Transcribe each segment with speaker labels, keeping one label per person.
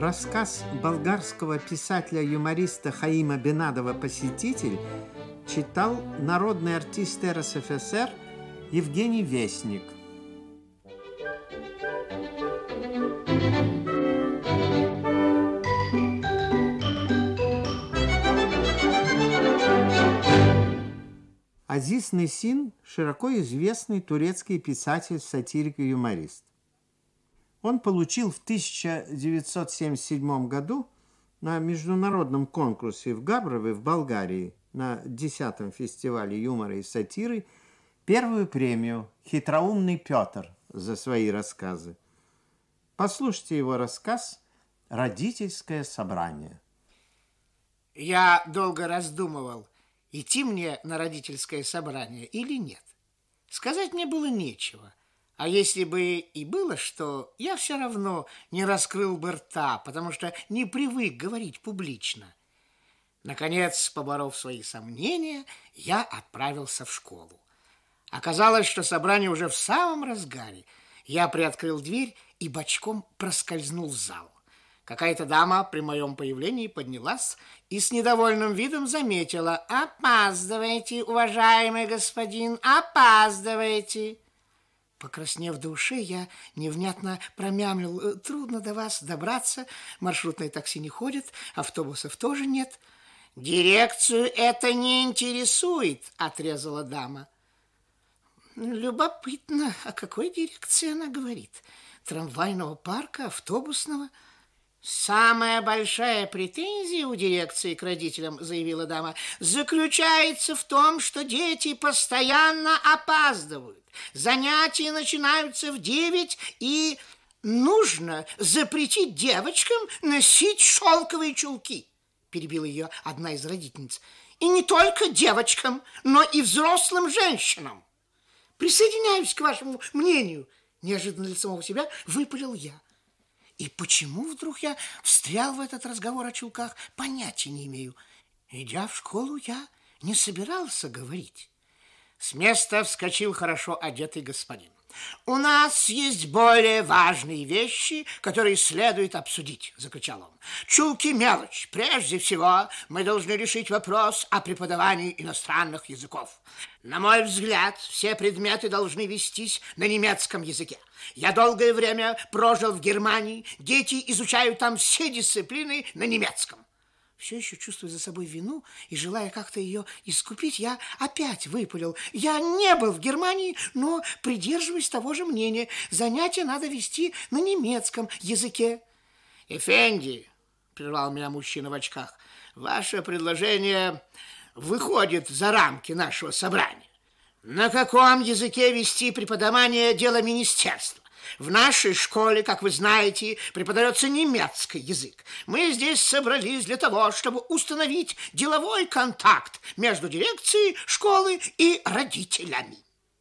Speaker 1: Рассказ болгарского писателя-юмориста Хаима Бенадова «Посетитель» читал народный артист РСФСР Евгений Вестник. Азиз Несин – широко известный турецкий писатель, сатирик и юморист. Он получил в 1977 году на международном конкурсе в Габрове в Болгарии на 10-м фестивале юмора и сатиры первую премию «Хитроумный Петр» за свои рассказы. Послушайте его рассказ «Родительское собрание».
Speaker 2: Я долго раздумывал, идти мне на родительское собрание или нет. Сказать мне было нечего. А если бы и было что, я все равно не раскрыл бы рта, потому что не привык говорить публично. Наконец, поборов свои сомнения, я отправился в школу. Оказалось, что собрание уже в самом разгаре. Я приоткрыл дверь и бочком проскользнул в зал. Какая-то дама при моем появлении поднялась и с недовольным видом заметила: «Опаздываете, уважаемый господин, опаздываете». Покраснев до ушей, я невнятно промямлил: «Трудно до вас добраться, маршрутное такси не ходит, автобусов тоже нет». «Дирекцию это не интересует», — отрезала дама. Любопытно, о какой дирекции она говорит? Трамвайного парка, автобусного? «Самая большая претензия у дирекции к родителям, — заявила дама, — заключается в том, что дети постоянно опаздывают. Занятия начинаются в 9, и нужно запретить девочкам носить шелковые чулки», — перебила ее одна из родительниц. «И не только девочкам, но и взрослым женщинам». «Присоединяюсь к вашему мнению», — неожиданно для самого себя выпалил я. И почему вдруг я встрял в этот разговор о чулках, понятия не имею. Идя в школу, я не собирался говорить. С места вскочил хорошо одетый господин. «У нас есть более важные вещи, которые следует обсудить», — закричал он. «Чулки — мелочь. Прежде всего, мы должны решить вопрос о преподавании иностранных языков. На мой взгляд, все предметы должны вестись на немецком языке. Я долгое время прожил в Германии, дети изучают там все дисциплины на немецком». Все еще чувствуя за собой вину и желая как-то ее искупить, я опять выпалил: «Я не был в Германии, но придерживаюсь того же мнения. Занятия надо вести на немецком языке». «Эфенди, — прервал меня мужчина в очках, — ваше предложение выходит за рамки нашего собрания. На каком языке вести преподавание — дело министерства. В нашей школе, как вы знаете, преподается немецкий язык. Мы здесь собрались для того, чтобы установить деловой контакт между дирекцией школы и родителями».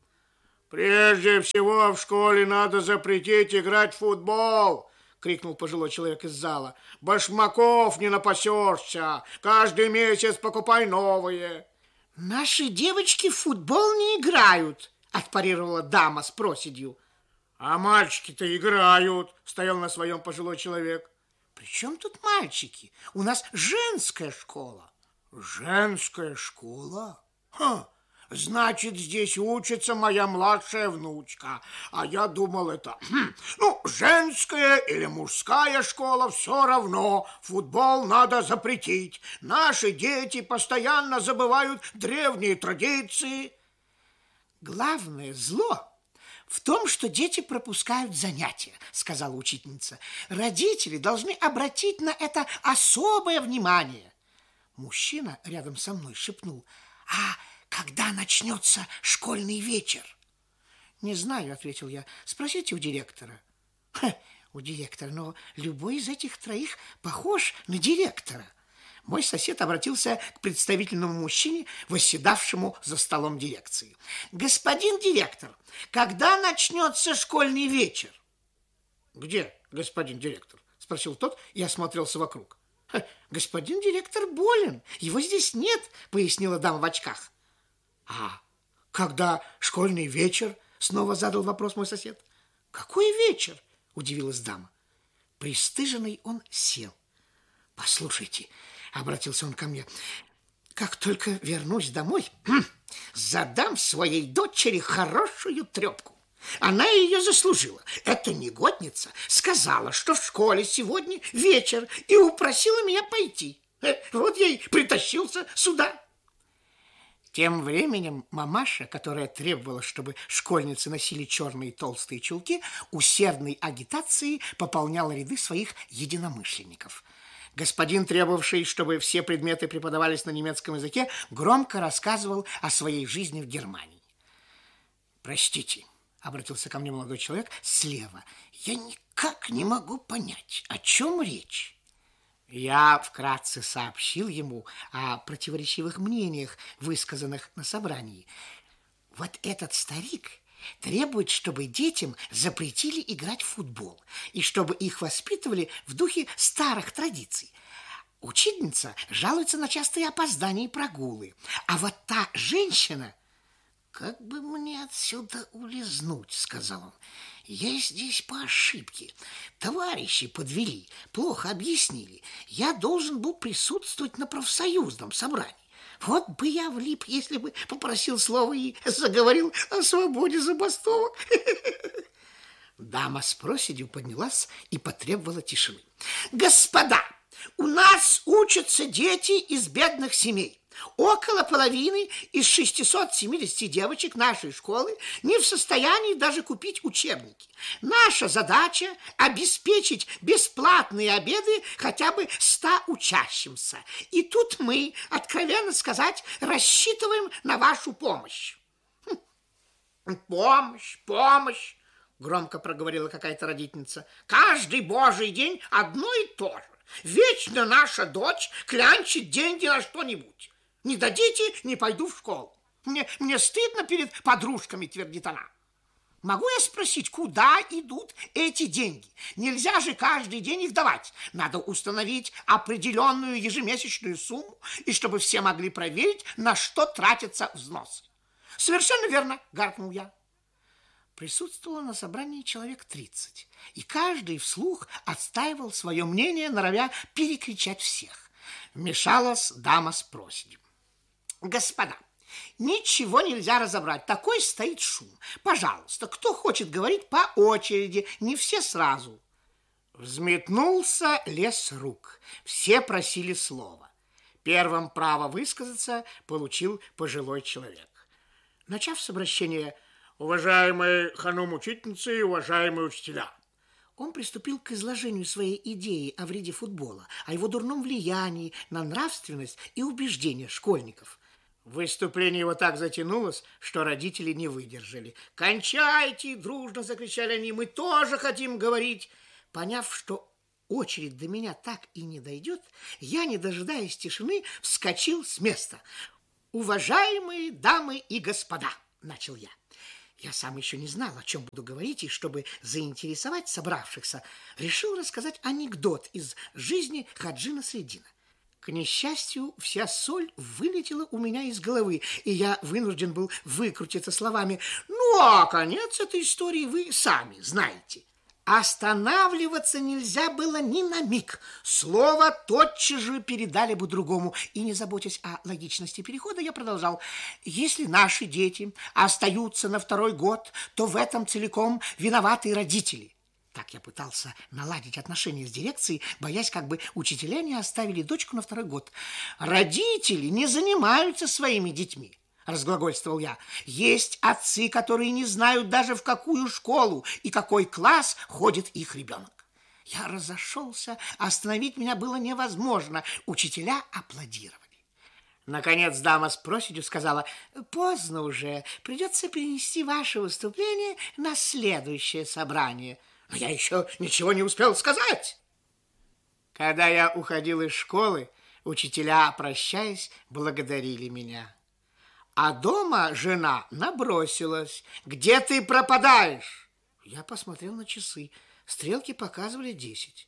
Speaker 2: «Прежде всего в школе надо запретить играть в футбол», — крикнул пожилой человек из зала. «Башмаков не напасешься. Каждый месяц покупай новые». «Наши девочки в футбол не играют», — отпарировала дама с проседью. «А мальчики-то играют», — стоял на своем пожилой человек. «При чем тут мальчики? У нас женская школа». «Женская школа? Значит, здесь учится моя младшая внучка. А я думал, это, женская или мужская школа, все равно. Футбол надо запретить. Наши дети постоянно забывают древние традиции». «Главное зло в том, что дети пропускают занятия», — сказала учительница. «Родители должны обратить на это особое внимание». Мужчина рядом со мной шепнул: «А когда начнется школьный вечер?» «Не знаю», — ответил я. «Спросите у директора». У директора, но любой из этих троих похож на директора. Мой сосед обратился к представительному мужчине, восседавшему за столом дирекции. «Господин директор, когда начнется школьный вечер?» «Где господин директор?» — спросил тот и осмотрелся вокруг. «Господин директор болен, его здесь нет», — пояснила дама в очках. «А когда школьный вечер?» — снова задал вопрос мой сосед. «Какой вечер?» — удивилась дама. Пристыженный он сел. «Послушайте», — обратился он ко мне, «как только вернусь домой, задам своей дочери хорошую трепку. Она ее заслужила. Эта негодница сказала, что в школе сегодня вечер, и упросила меня пойти. Вот я и притащился сюда». Тем временем мамаша, которая требовала, чтобы школьницы носили черные толстые чулки, усердной агитацией пополняла ряды своих единомышленников. Господин, требовавший, чтобы все предметы преподавались на немецком языке, громко рассказывал о своей жизни в Германии. «Простите», — обратился ко мне молодой человек слева, «я никак не могу понять, о чем речь». Я вкратце сообщил ему о противоречивых мнениях, высказанных на собрании. Вот этот старик требует, чтобы детям запретили играть в футбол и чтобы их воспитывали в духе старых традиций. Учительница жалуется на частые опоздания и прогулы. А вот та женщина... «Как бы мне отсюда улизнуть?» — сказал он. «Я здесь по ошибке. Товарищи подвели, плохо объяснили. Я должен был присутствовать на профсоюзном собрании. Вот бы я влип, если бы попросил слова и заговорил о свободе забастовок». Дама с проседью поднялась и потребовала тишины. «Господа, у нас учатся дети из бедных семей. Около половины из 670 девочек нашей школы не в состоянии даже купить учебники. Наша задача – обеспечить бесплатные обеды хотя бы 100 учащимся. И тут мы, откровенно сказать, рассчитываем на вашу помощь». «Помощь!» – громко проговорила какая-то родительница. «Каждый божий день одно и то же. Вечно наша дочь клянчит деньги на что-нибудь. Не дадите, не пойду в школу. Мне стыдно перед подружками», твердит она. «Могу я спросить, куда идут эти деньги? Нельзя же каждый день их давать. Надо установить определенную ежемесячную сумму, и чтобы все могли проверить, на что тратятся взносы». «Совершенно верно», гаркнул я. Присутствовало на собрании человек 30, и каждый вслух отстаивал свое мнение, норовя перекричать всех. Вмешалась дама с проседью. «Господа, ничего нельзя разобрать, такой стоит шум. Пожалуйста, кто хочет говорить по очереди, не все сразу». Взметнулся лес рук, все просили слова. Первым право высказаться получил пожилой человек. Начав с обращения «Уважаемые ханум-учительницы и уважаемые учителя», он приступил к изложению своей идеи о вреде футбола, о его дурном влиянии на нравственность и убеждения школьников. Выступление его так затянулось, что родители не выдержали. «Кончайте!» – дружно закричали они. «Мы тоже хотим говорить!» Поняв, что очередь до меня так и не дойдет, я, не дожидаясь тишины, вскочил с места. «Уважаемые дамы и господа!» – начал я. Я сам еще не знал, о чем буду говорить, и чтобы заинтересовать собравшихся, решил рассказать анекдот из жизни Хаджи Насреддина. К несчастью, вся соль вылетела у меня из головы, и я вынужден был выкрутиться словами: «Ну, а конец этой истории вы сами знаете». Останавливаться нельзя было ни на миг. Слово тотчас же передали бы другому. И, не заботясь о логичности перехода, я продолжал. Если наши дети остаются на второй год, то в этом целиком виноваты родители. Так я пытался наладить отношения с дирекцией, боясь, как бы учителя не оставили дочку на второй год. Родители не занимаются своими детьми, разглагольствовал я. Есть отцы, которые не знают даже, в какую школу и какой класс ходит их ребенок. Я разошелся, остановить меня было невозможно. Учителя аплодировали. Наконец дама с проседью сказала: «Поздно уже, придется перенести ваше выступление на следующее собрание». Но я еще ничего не успел сказать. Когда я уходил из школы, учителя, прощаясь, благодарили меня. А дома жена набросилась: «Где ты пропадаешь?» Я посмотрел на часы. Стрелки показывали 10.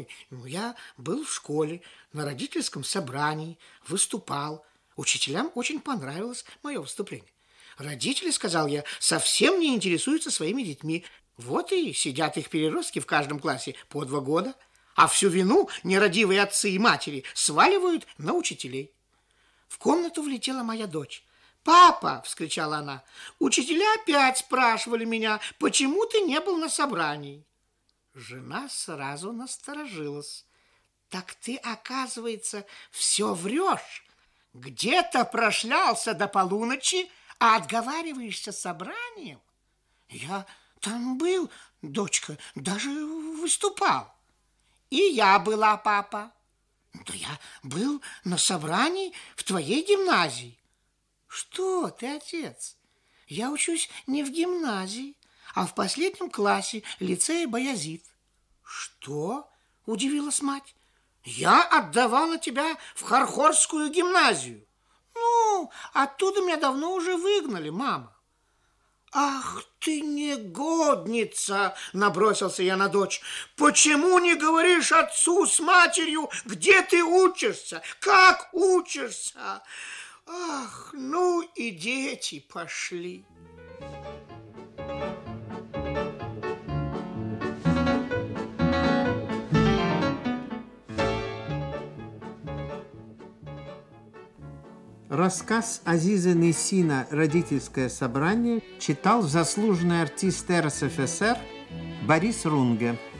Speaker 2: Я был в школе, на родительском собрании, выступал. Учителям очень понравилось мое выступление. Родители, сказал я, совсем не интересуются своими детьми. Вот и сидят их переростки в каждом классе по 2 года. а всю вину нерадивые отцы и матери сваливают на учителей. В комнату влетела моя дочь. «Папа!» – вскричала она. «Учителя опять спрашивали меня, почему ты не был на собрании?» Жена сразу насторожилась. «Так ты, оказывается, все врешь. Где-то прошлялся до полуночи, а отговариваешься собранием?» «Я там был, дочка, даже выступал». «И я была, папа». «Да я был на собрании в твоей гимназии». «Что ты, отец? Я учусь не в гимназии, а в последнем классе лицея Баязит». «Что?» – удивилась мать. «Я отдавала тебя в Хорхорскую гимназию». «Ну, оттуда меня давно уже выгнали, мама». «Ах ты негодница!» – набросился я на дочь. «Почему не говоришь отцу с матерью, где ты учишься, как учишься? Ах, ну и дети пошли!»
Speaker 1: Рассказ Азизы Несина «Родительское собрание» читал заслуженный артист РСФСР Борис Рунге.